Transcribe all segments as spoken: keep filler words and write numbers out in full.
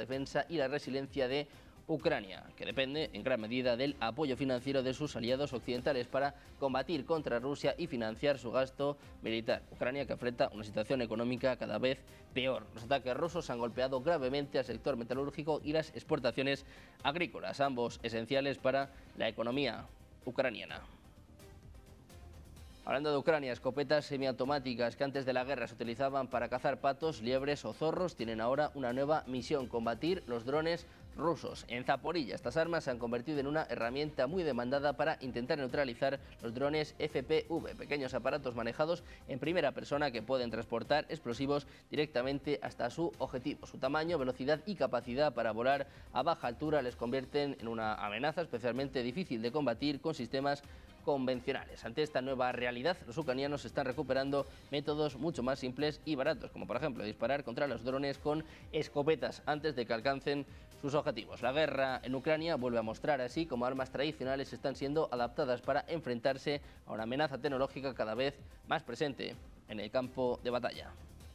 defensa y la resiliencia de Ucrania, que depende en gran medida del apoyo financiero de sus aliados occidentales para combatir contra Rusia y financiar su gasto militar. Ucrania, que enfrenta una situación económica cada vez peor. Los ataques rusos han golpeado gravemente al sector metalúrgico y las exportaciones agrícolas, ambos esenciales para la economía ucraniana. Hablando de Ucrania, escopetas semiautomáticas que antes de la guerra se utilizaban para cazar patos, liebres o zorros tienen ahora una nueva misión: combatir los drones rusos. En Zaporilla, estas armas se han convertido en una herramienta muy demandada para intentar neutralizar los drones F P V, pequeños aparatos manejados en primera persona que pueden transportar explosivos directamente hasta su objetivo. Su tamaño, velocidad y capacidad para volar a baja altura les convierten en una amenaza especialmente difícil de combatir con sistemas convencionales. Ante esta nueva realidad, los ucranianos están recuperando métodos mucho más simples y baratos, como por ejemplo disparar contra los drones con escopetas antes de que alcancen sus objetivos. La guerra en Ucrania vuelve a mostrar así cómo armas tradicionales están siendo adaptadas para enfrentarse a una amenaza tecnológica cada vez más presente en el campo de batalla.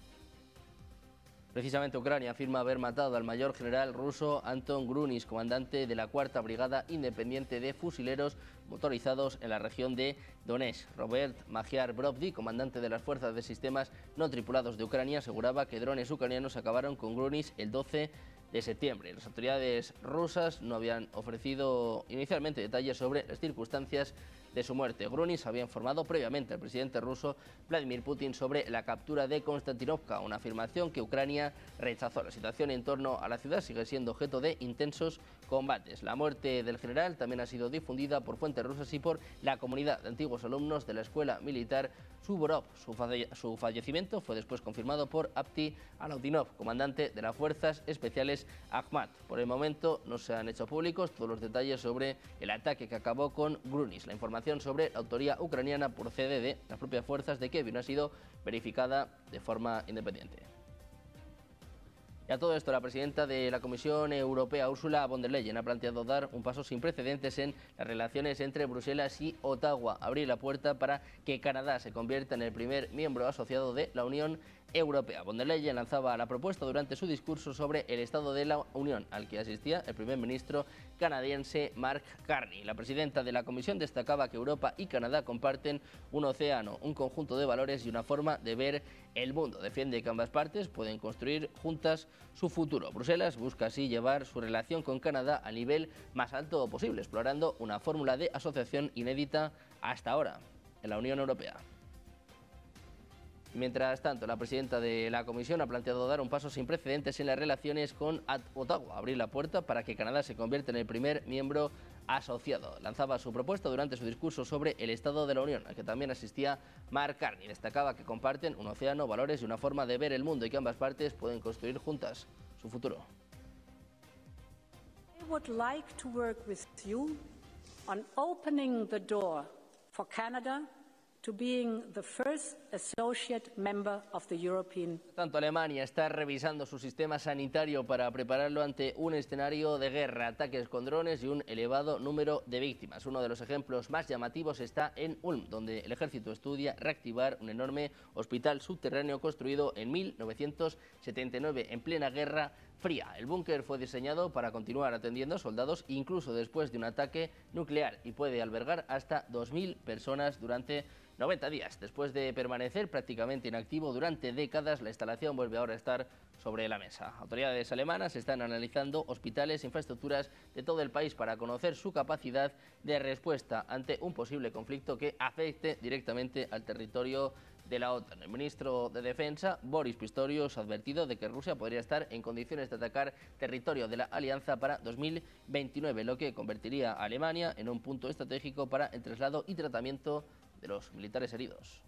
Precisamente Ucrania afirma haber matado al mayor general ruso Anton Grunis, comandante de la cuarta Brigada Independiente de Fusileros motorizados en la región de Donetsk. Robert Magyar Brovdi, comandante de las Fuerzas de Sistemas No Tripulados de Ucrania, aseguraba que drones ucranianos acabaron con Grunis el doce de septiembre. Las autoridades rusas no habían ofrecido inicialmente detalles sobre las circunstancias de su muerte. Grunis había informado previamente al presidente ruso Vladimir Putin sobre la captura de Konstantinovka, una afirmación que Ucrania rechazó. La situación en torno a la ciudad sigue siendo objeto de intensos combates. La muerte del general también ha sido difundida por fuentes rusas y por la comunidad de antiguos alumnos de la escuela militar Suvorov. Su, falle su fallecimiento fue después confirmado por Abti Alaudinov, comandante de las Fuerzas Especiales Akhmat. Por el momento no se han hecho públicos todos los detalles sobre el ataque que acabó con Grunis. La información sobre la autoría ucraniana procede de las propias fuerzas de Kiev y no ha sido verificada de forma independiente. Y a todo esto, la presidenta de la Comisión Europea, Ursula von der Leyen, ha planteado dar un paso sin precedentes en las relaciones entre Bruselas y Ottawa, abrir la puerta para que Canadá se convierta en el primer miembro asociado de la Unión Europea. Von der Leyen lanzaba la propuesta durante su discurso sobre el Estado de la Unión, al que asistía el primer ministro canadiense Mark Carney. La presidenta de la Comisión destacaba que Europa y Canadá comparten un océano, un conjunto de valores y una forma de ver el mundo. Defiende que ambas partes pueden construir juntas su futuro. Bruselas busca así llevar su relación con Canadá al nivel más alto posible, explorando una fórmula de asociación inédita hasta ahora en la Unión Europea. Mientras tanto, la presidenta de la Comisión ha planteado dar un paso sin precedentes en las relaciones con Ottawa, abrir la puerta para que Canadá se convierta en el primer miembro asociado. Lanzaba su propuesta durante su discurso sobre el Estado de la Unión, al que también asistía Mark Carney. Destacaba que comparten un océano, valores y una forma de ver el mundo y que ambas partes pueden construir juntas su futuro. I would like to work with you on opening the door for Canada to being the first associate member of the European. Tanto Alemania está revisando su sistema sanitario para prepararlo ante un escenario de guerra, ataques con drones y un elevado número de víctimas. Uno de los ejemplos más llamativos está en Ulm, donde el ejército estudia reactivar un enorme hospital subterráneo construido en mil novecientos setenta y nueve en plena guerra fría. El búnker fue diseñado para continuar atendiendo a soldados incluso después de un ataque nuclear y puede albergar hasta dos mil personas durante noventa días. Después de permanecer prácticamente inactivo durante décadas, la instalación vuelve ahora a estar sobre la mesa. Autoridades alemanas están analizando hospitales e infraestructuras de todo el país para conocer su capacidad de respuesta ante un posible conflicto que afecte directamente al territorio de la OTAN. El ministro de Defensa, Boris Pistorius, ha advertido de que Rusia podría estar en condiciones de atacar territorio de la alianza para dos mil veintinueve, lo que convertiría a Alemania en un punto estratégico para el traslado y tratamiento de los militares heridos.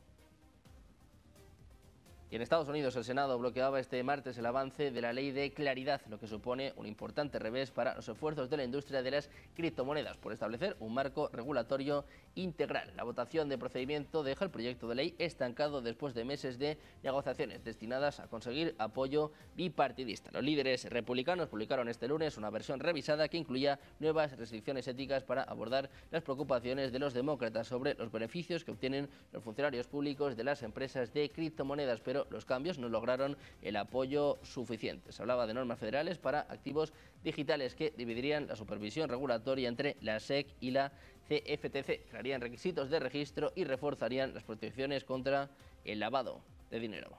Y en Estados Unidos el Senado bloqueaba este martes el avance de la ley de claridad, lo que supone un importante revés para los esfuerzos de la industria de las criptomonedas por establecer un marco regulatorio integral. La votación de procedimiento deja el proyecto de ley estancado después de meses de negociaciones destinadas a conseguir apoyo bipartidista. Los líderes republicanos publicaron este lunes una versión revisada que incluía nuevas restricciones éticas para abordar las preocupaciones de los demócratas sobre los beneficios que obtienen los funcionarios públicos de las empresas de criptomonedas, pero pero los cambios no lograron el apoyo suficiente. Se hablaba de normas federales para activos digitales que dividirían la supervisión regulatoria entre la S E C y la C F T C, crearían requisitos de registro y reforzarían las protecciones contra el lavado de dinero.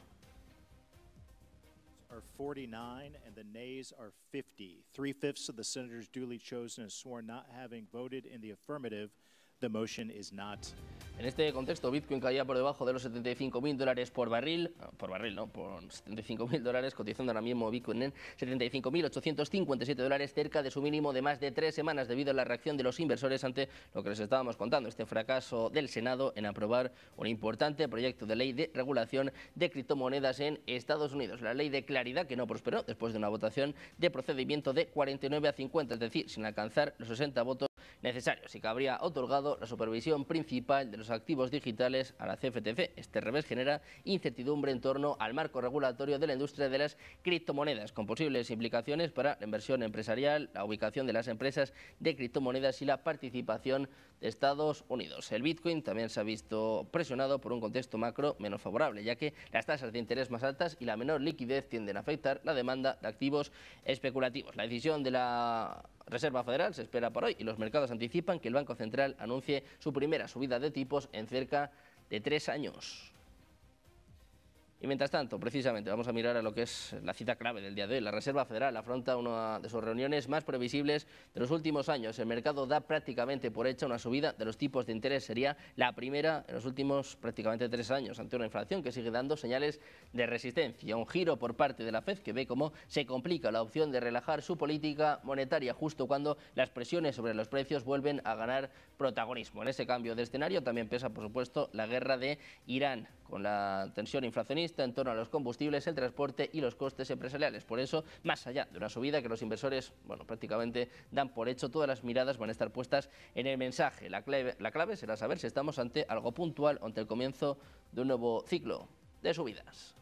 Are forty-nine and the nays are fifty. Three-fifths of the senators duly chosen and sworn not having voted in the affirmative. The motion is not. En este contexto, Bitcoin caía por debajo de los setenta y cinco mil dólares por barril, no, por barril, no, por setenta y cinco mil dólares, cotizando ahora mismo Bitcoin en setenta y cinco mil ochocientos cincuenta y siete dólares, cerca de su mínimo de más de tres semanas, debido a la reacción de los inversores ante lo que les estábamos contando, este fracaso del Senado en aprobar un importante proyecto de ley de regulación de criptomonedas en Estados Unidos. La ley de claridad, que no prosperó después de una votación de procedimiento de cuarenta y nueve a cincuenta, es decir, sin alcanzar los sesenta votos necesarios, y que habría otorgado la supervisión principal de los activos digitales a la C F T C. Este revés genera incertidumbre en torno al marco regulatorio de la industria de las criptomonedas, con posibles implicaciones para la inversión empresarial, la ubicación de las empresas de criptomonedas y la participación de Estados Unidos. El Bitcoin también se ha visto presionado por un contexto macro menos favorable, ya que las tasas de interés más altas y la menor liquidez tienden a afectar la demanda de activos especulativos. La decisión de la Reserva Federal se espera por hoy y los mercados anticipan que el Banco Central anuncie su primera subida de tipos en cerca de tres años. Y mientras tanto, precisamente, vamos a mirar a lo que es la cita clave del día de hoy. La Reserva Federal afronta una de sus reuniones más previsibles de los últimos años. El mercado da prácticamente por hecha una subida de los tipos de interés. Sería la primera en los últimos prácticamente tres años, ante una inflación que sigue dando señales de resistencia. Un giro por parte de la Fed, que ve cómo se complica la opción de relajar su política monetaria justo cuando las presiones sobre los precios vuelven a ganar protagonismo. En ese cambio de escenario también pesa, por supuesto, la guerra de Irán, con la tensión inflacionista en torno a los combustibles, el transporte y los costes empresariales. Por eso, más allá de una subida que los inversores, bueno, prácticamente dan por hecho, todas las miradas van a estar puestas en el mensaje. La clave, la clave será saber si estamos ante algo puntual o ante el comienzo de un nuevo ciclo de subidas.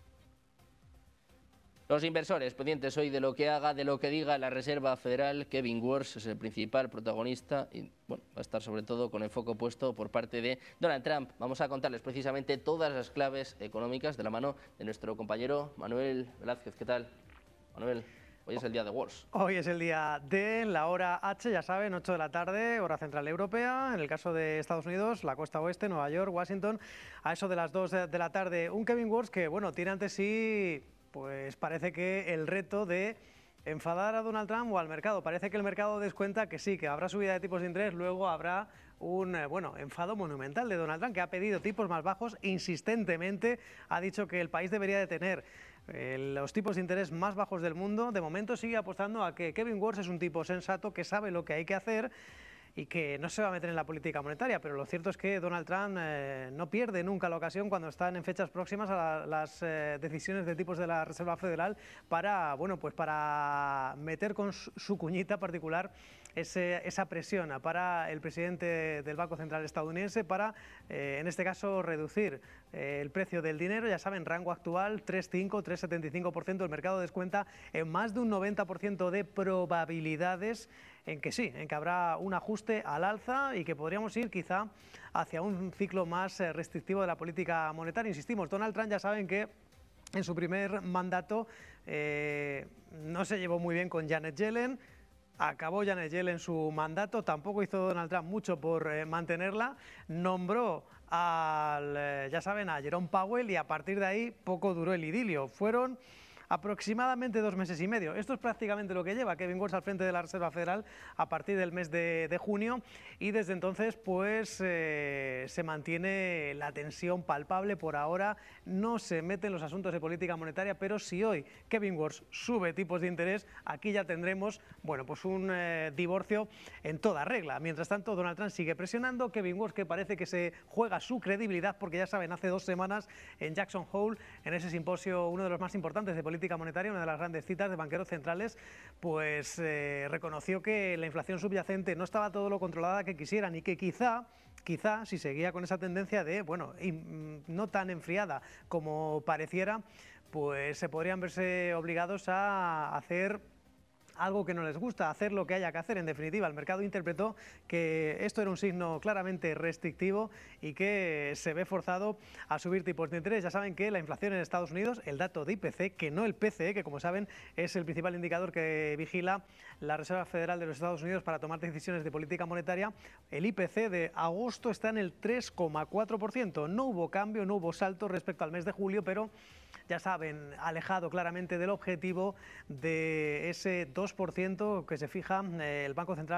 Los inversores pendientes hoy de lo que haga, de lo que diga la Reserva Federal. Kevin Warsh es el principal protagonista y bueno, va a estar sobre todo con el foco puesto por parte de Donald Trump. Vamos a contarles precisamente todas las claves económicas de la mano de nuestro compañero Manuel Velázquez. ¿Qué tal, Manuel? Hoy es el día de Warsh. Hoy es el día de la hora H, ya saben, ocho de la tarde, hora central europea. En el caso de Estados Unidos, la costa oeste, Nueva York, Washington, a eso de las dos de la tarde. Un Kevin Warsh que, bueno, tiene ante sí, pues parece que el reto de enfadar a Donald Trump o al mercado. Parece que el mercado descuenta que sí, que habrá subida de tipos de interés, luego habrá un eh, bueno, enfado monumental de Donald Trump, que ha pedido tipos más bajos insistentemente. Ha dicho que el país debería de tener eh, los tipos de interés más bajos del mundo. De momento sigue apostando a que Kevin Warsh es un tipo sensato, que sabe lo que hay que hacer y que no se va a meter en la política monetaria, pero lo cierto es que Donald Trump eh, no pierde nunca la ocasión cuando están en fechas próximas a la, las eh, decisiones de tipos de la Reserva Federal para, bueno, pues para meter con su, su cuñita particular ese, esa presión para el presidente del Banco Central estadounidense para, eh, en este caso, reducir eh, el precio del dinero. Ya saben, rango actual tres coma cinco, tres coma setenta y cinco por ciento, el mercado descuenta en más de un noventa por ciento de probabilidades en que sí, en que habrá un ajuste al alza y que podríamos ir quizá hacia un ciclo más restrictivo de la política monetaria. Insistimos, Donald Trump ya saben que en su primer mandato eh, no se llevó muy bien con Janet Yellen. Acabó Janet Yellen su mandato, tampoco hizo Donald Trump mucho por eh, mantenerla. Nombró al, eh, ya saben, a Jerome Powell y a partir de ahí poco duró el idilio. Fueron aproximadamente dos meses y medio. Esto es prácticamente lo que lleva Kevin Warsh al frente de la Reserva Federal a partir del mes de, de junio y desde entonces pues eh, se mantiene la tensión palpable. Por ahora no se mete en los asuntos de política monetaria, pero si hoy Kevin Warsh sube tipos de interés, aquí ya tendremos, bueno, pues un eh, divorcio en toda regla. Mientras tanto, Donald Trump sigue presionando. Kevin Warsh, que parece que se juega su credibilidad, porque ya saben, hace dos semanas en Jackson Hole, en ese simposio, uno de los más importantes de política política monetaria, una de las grandes citas de banqueros centrales, pues eh, reconoció que la inflación subyacente no estaba todo lo controlada que quisieran y que quizá, quizá si seguía con esa tendencia de, bueno, y, no tan enfriada como pareciera, pues se podrían verse obligados a hacer algo que no les gusta, hacer lo que haya que hacer. En definitiva, el mercado interpretó que esto era un signo claramente restrictivo y que se ve forzado a subir tipos de interés. Ya saben que la inflación en Estados Unidos, el dato de I P C, que no el P C E, que como saben es el principal indicador que vigila la Reserva Federal de los Estados Unidos para tomar decisiones de política monetaria, el I P C de agosto está en el tres coma cuatro por ciento. No hubo cambio, no hubo salto respecto al mes de julio, pero ya saben, alejado claramente del objetivo de ese dos por ciento que se fija eh, el Banco Central